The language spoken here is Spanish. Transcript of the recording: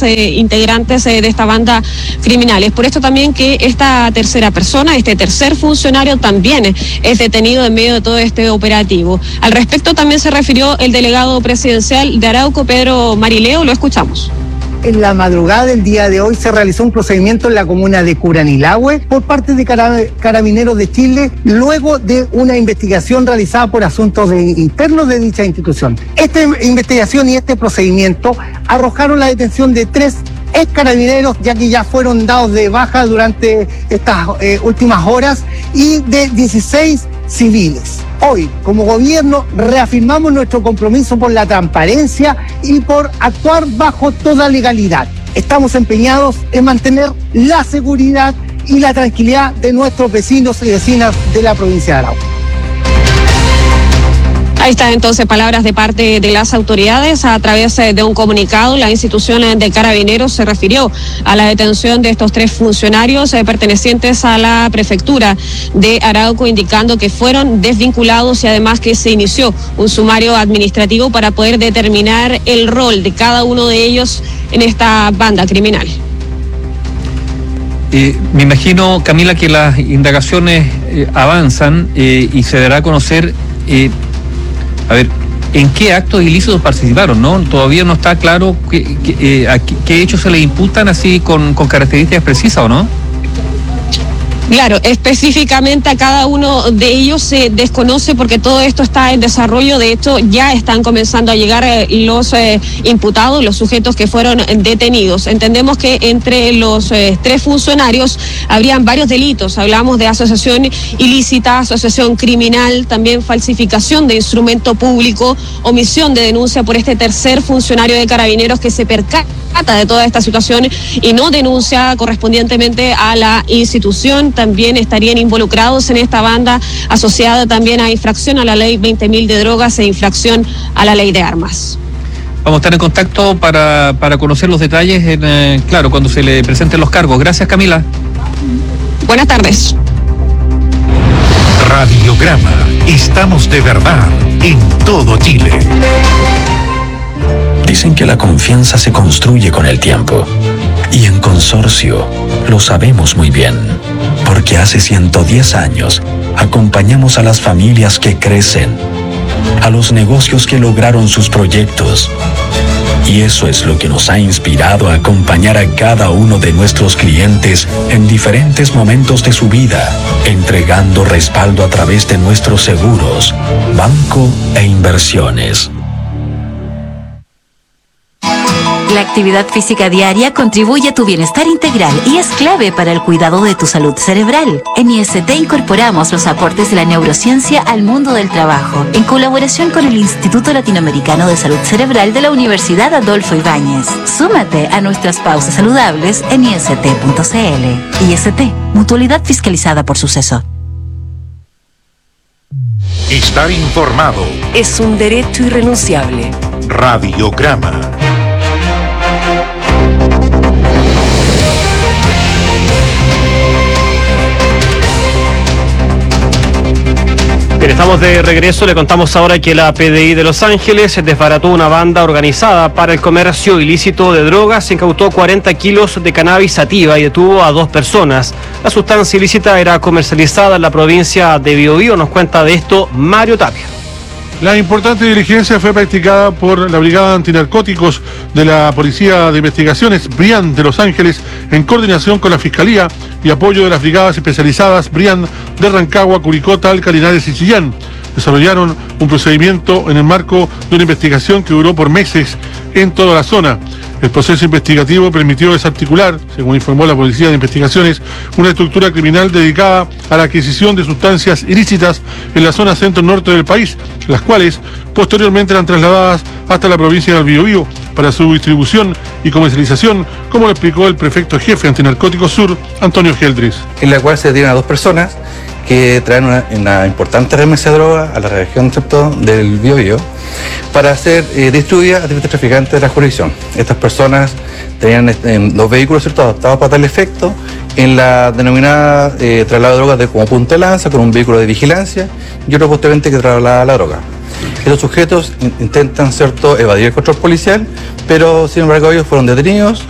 integrantes de esta banda criminal. Es por esto también que esta tercera persona, este tercer funcionario, también es detenido en medio de todo este operativo. Al respecto también se refirió el delegado presidencial de Arauco, Pedro Marileo. Lo escuchamos. En la madrugada del día de hoy se realizó un procedimiento en la comuna de Curanilahue por parte de Carabineros de Chile, luego de una investigación realizada por asuntos internos de dicha institución. Esta investigación y este procedimiento arrojaron la detención de 3 ex carabineros, ya que ya fueron dados de baja durante estas últimas horas, y de 16 civiles. Hoy, como gobierno, reafirmamos nuestro compromiso por la transparencia y por actuar bajo toda legalidad. Estamos empeñados en mantener la seguridad y la tranquilidad de nuestros vecinos y vecinas de la provincia de Arauco. Ahí están entonces palabras de parte de las autoridades. A través de un comunicado, la institución de Carabineros se refirió a la detención de estos 3 funcionarios pertenecientes a la prefectura de Arauco, indicando que fueron desvinculados y además que se inició un sumario administrativo para poder determinar el rol de cada uno de ellos en esta banda criminal. Me imagino, Camila, que las indagaciones avanzan y se dará a conocer ¿en qué actos ilícitos participaron? ¿No? Todavía no está claro qué hechos se les imputan así con características precisas, ¿o no? Claro, específicamente a cada uno de ellos se desconoce porque todo esto está en desarrollo. De hecho, ya están comenzando a llegar los imputados, los sujetos que fueron detenidos. Entendemos que entre los 3 funcionarios habrían varios delitos. Hablamos de asociación ilícita, asociación criminal, también falsificación de instrumento público, omisión de denuncia por este tercer funcionario de Carabineros que se percata de toda esta situación y no denuncia correspondientemente a la institución. También estarían involucrados en esta banda asociada también a infracción a la ley 20.000 de drogas e infracción a la ley de armas. Vamos a estar en contacto para conocer los detalles, claro, cuando se le presenten los cargos. Gracias, Camila. Buenas tardes. Radiograma. Estamos de verdad en todo Chile. Dicen que la confianza se construye con el tiempo. Y en Consorcio lo sabemos muy bien, porque hace 110 años acompañamos a las familias que crecen, a los negocios que lograron sus proyectos. Y eso es lo que nos ha inspirado a acompañar a cada uno de nuestros clientes en diferentes momentos de su vida, entregando respaldo a través de nuestros seguros, banco e inversiones. La actividad física diaria contribuye a tu bienestar integral y es clave para el cuidado de tu salud cerebral. En IST incorporamos los aportes de la neurociencia al mundo del trabajo, en colaboración con el Instituto Latinoamericano de Salud Cerebral de la Universidad Adolfo Ibáñez. Súmate a nuestras pausas saludables en ist.cl. IST, mutualidad fiscalizada por Suceso. Estar informado es un derecho irrenunciable. Radiograma. Bien, estamos de regreso. Le contamos ahora que la PDI de Los Ángeles desbarató una banda organizada para el comercio ilícito de drogas. Se incautó 40 kilos de cannabis sativa y detuvo a 2 personas. La sustancia ilícita era comercializada en la provincia de Biobío. Nos cuenta de esto Mario Tapia. La importante diligencia fue practicada por la Brigada Antinarcóticos de la Policía de Investigaciones BRIAN de Los Ángeles en coordinación con la Fiscalía y apoyo de las brigadas especializadas BRIAN de Rancagua, Curicó, Talca, Linares y Chillán. Desarrollaron un procedimiento en el marco de una investigación que duró por meses en toda la zona. El proceso investigativo permitió desarticular, según informó la Policía de Investigaciones, una estructura criminal dedicada a la adquisición de sustancias ilícitas en la zona centro-norte del país, las cuales posteriormente eran trasladadas hasta la provincia del Biobío para su distribución y comercialización, como lo explicó el prefecto jefe antinarcóticos sur, Antonio Geldris. En la cual se detienen a 2 personas que traen una importante remesa de droga a la región del Biobío para ser distribuida a diferentes traficantes de la jurisdicción. Estas personas tenían 2 vehículos adaptados para tal efecto en la denominada traslado de drogas como punta de lanza, con un vehículo de vigilancia y otro posteriormente que traslada la droga. Estos sujetos intentan evadir el control policial, pero sin embargo ellos fueron detenidos